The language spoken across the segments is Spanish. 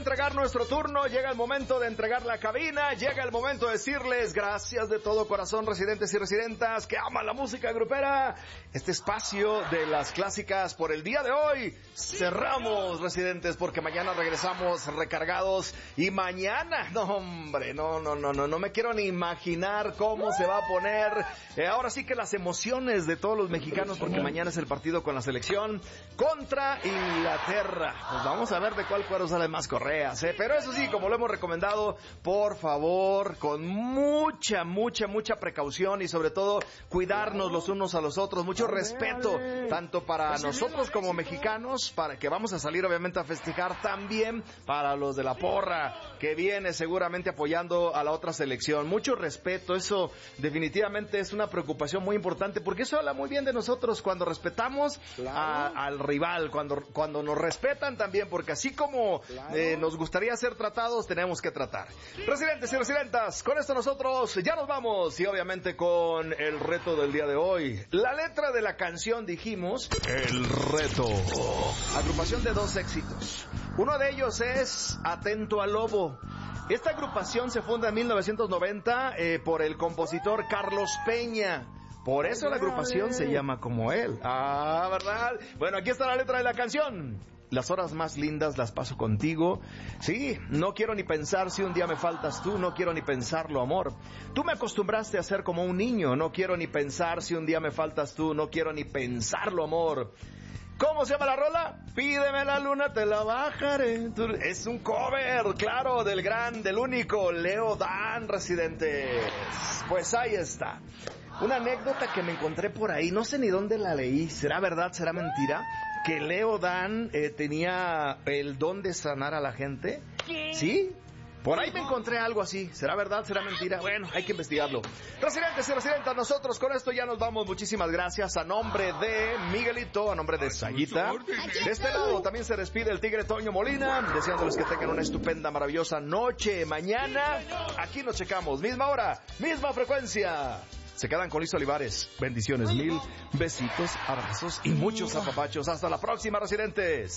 entregar nuestro turno, llega el momento de entregar la cabina, llega el momento de decirles gracias de todo corazón, residentes y residentas que aman la música grupera. Este espacio de las clásicas por el día de hoy cerramos, residentes, porque mañana regresamos recargados y mañana, no hombre, no me quiero ni imaginar cómo se va a poner. Ahora sí que las emociones de todos los mexicanos, porque mañana es el partido con la selección contra Inglaterra. Pues vamos a ver de cuál cuero sale más correas, pero eso sí, como lo hemos recomendado, por favor, con mucha precaución y sobre todo cuidarnos los unos a los otros, mucho respeto, tanto para nosotros como mexicanos, para que vamos a salir obviamente a festejar, también para los de la porra, que viene seguramente apoyando a la otra selección. Mucho respeto, eso definitivamente es una preocupación muy importante, porque eso habla muy bien de nosotros cuando respetamos al rival, cuando nos respetan también, porque así como nos gustaría ser tratados, tenemos que tratar. Residentes y residentas, con esto nosotros ya nos vamos, y obviamente con el reto del día de hoy. La letra de la canción, dijimos, el reto. Agrupación de 2 éxitos. Uno de ellos es Atento al Lobo. Esta agrupación se funda en 1990 por el compositor Carlos Peña. Por eso la agrupación se llama como él. Ah, ¿verdad? Bueno, aquí está la letra de la canción. Las horas más lindas las paso contigo. Sí, no quiero ni pensar si un día me faltas tú, no quiero ni pensarlo, amor. Tú me acostumbraste a ser como un niño, no quiero ni pensar si un día me faltas tú, no quiero ni pensarlo, amor. ¿Cómo se llama la rola? Pídeme la luna, te la bajaré. Es un cover, claro, del único Leo Dan, residentes. Pues ahí está. Una anécdota que me encontré por ahí, no sé ni dónde la leí, ¿será verdad, será mentira? Que Leo Dan tenía el don de sanar a la gente. ¿Qué? ¿Sí? Por ahí me encontré algo así. ¿Será verdad? ¿Será mentira? Bueno, hay que investigarlo. Residentes y residentas, nosotros con esto ya nos vamos. Muchísimas gracias. A nombre de Miguelito, a nombre de Sayita. De este lado también se despide el Tigre Toño Molina, deseándoles que tengan una estupenda, maravillosa noche. Mañana, aquí nos checamos. Misma hora, misma frecuencia. Se quedan con Luis Olivares. Bendiciones mil, besitos, abrazos y muchos apapachos. Hasta la próxima, residentes.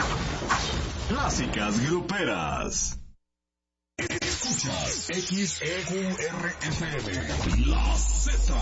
Clásicas gruperas. Escuchas XEURFM, La Z,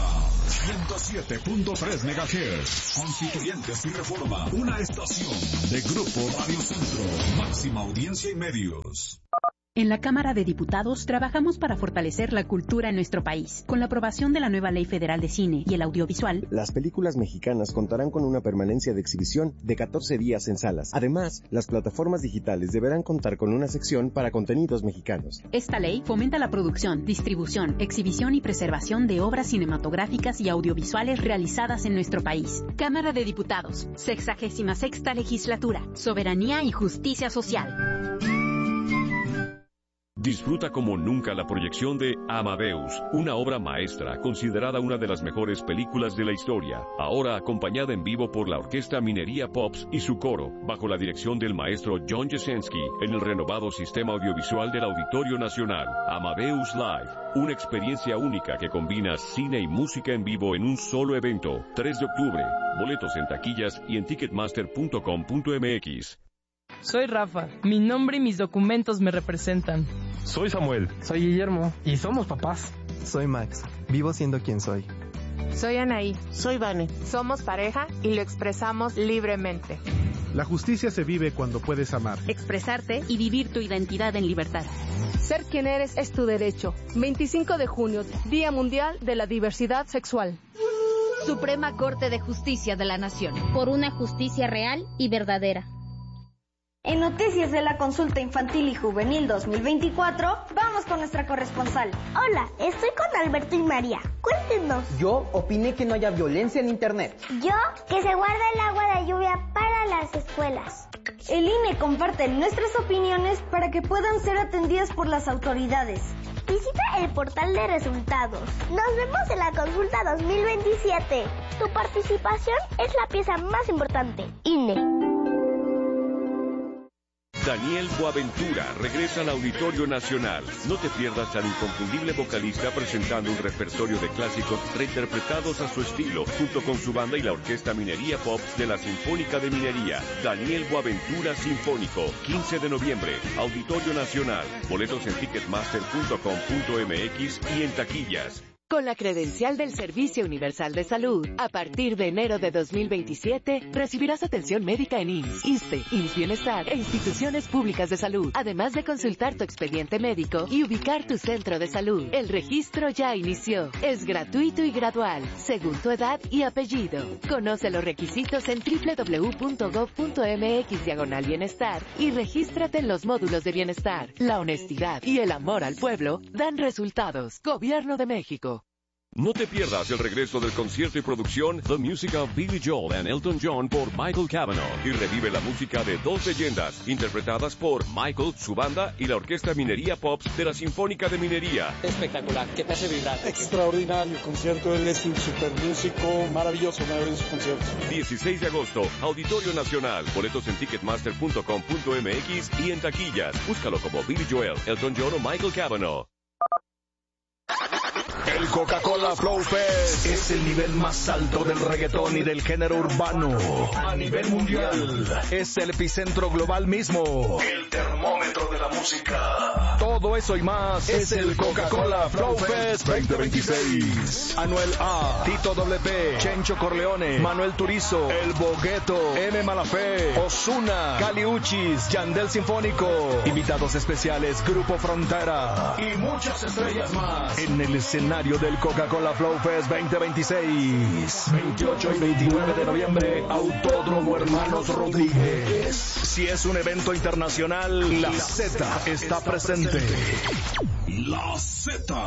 107.3 MHz, Constituyentes y Reforma, una estación de Grupo Radio Centro, máxima audiencia y medios. En la Cámara de Diputados trabajamos para fortalecer la cultura en nuestro país. Con la aprobación de la nueva Ley Federal de Cine y el Audiovisual, las películas mexicanas contarán con una permanencia de exhibición de 14 días en salas. Además, las plataformas digitales deberán contar con una sección para contenidos mexicanos. Esta ley fomenta la producción, distribución, exhibición y preservación de obras cinematográficas y audiovisuales realizadas en nuestro país. Cámara de Diputados, 66ª Legislatura, Soberanía y Justicia Social. Disfruta como nunca la proyección de Amadeus, una obra maestra considerada una de las mejores películas de la historia, ahora acompañada en vivo por la Orquesta Minería Pops y su coro, bajo la dirección del maestro John Jasenski, en el renovado sistema audiovisual del Auditorio Nacional. Amadeus Live, una experiencia única que combina cine y música en vivo en un solo evento. 3 de octubre, boletos en taquillas y en ticketmaster.com.mx. Soy Rafa, mi nombre y mis documentos me representan. Soy Samuel. Soy Guillermo. Y somos papás. Soy Max, vivo siendo quien soy. Soy Anaí. Soy Vane. Somos pareja y lo expresamos libremente. La justicia se vive cuando puedes amar, expresarte y vivir tu identidad en libertad. Ser quien eres es tu derecho. 25 de junio, Día Mundial de la Diversidad Sexual. Suprema Corte de Justicia de la Nación. Por una justicia real y verdadera. En Noticias de la Consulta Infantil y Juvenil 2024, vamos con nuestra corresponsal. Hola, estoy con Alberto y María. Cuéntenos. Yo opiné que no haya violencia en Internet. Yo, que se guarda el agua de lluvia para las escuelas. El INE comparte nuestras opiniones para que puedan ser atendidas por las autoridades. Visita el portal de resultados. Nos vemos en la consulta 2027. Tu participación es la pieza más importante. INE. Daniel Boaventura regresa al Auditorio Nacional. No te pierdas al inconfundible vocalista presentando un repertorio de clásicos reinterpretados a su estilo, junto con su banda y la Orquesta Minería Pop de la Sinfónica de Minería. Daniel Boaventura Sinfónico, 15 de noviembre, Auditorio Nacional. Boletos en ticketmaster.com.mx y en taquillas. Con la credencial del Servicio Universal de Salud, a partir de enero de 2027, recibirás atención médica en IMSS, ISSSTE, IMSS Bienestar e instituciones públicas de salud, además de consultar tu expediente médico y ubicar tu centro de salud. El registro ya inició. Es gratuito y gradual, según tu edad y apellido. Conoce los requisitos en www.gov.mx/bienestar y regístrate en los módulos de bienestar. La honestidad y el amor al pueblo dan resultados. Gobierno de México. No te pierdas el regreso del concierto y producción The Music of Billy Joel and Elton John por Michael Cavanaugh y revive la música de dos leyendas interpretadas por Michael, su banda y la Orquesta Minería Pops de la Sinfónica de Minería. Espectacular, que te hace vibrar. Extraordinario concierto, él es un super músico, maravilloso su concierto. 16 de agosto, Auditorio Nacional. Boletos en ticketmaster.com.mx y en taquillas. Búscalo como Billy Joel, Elton John o Michael Cavanaugh. El Coca-Cola Flow Fest es el nivel más alto del reggaetón y del género urbano a nivel mundial. Es el epicentro global mismo, el termómetro de la música. Todo eso y más es el Coca-Cola Flow Fest 2026. Anuel A, Tito WP, Chencho Corleone, Manuel Turizo, El Bogueto, M. Malafé, Ozuna, Kali Uchis, Yandel Sinfónico, invitados especiales Grupo Frontera y muchas estrellas más en el escenario del Coca-Cola Flow Fest 2026. 28 y 29 de noviembre, Autódromo Hermanos Rodríguez. Si es un evento internacional, la Z está presente. La Z.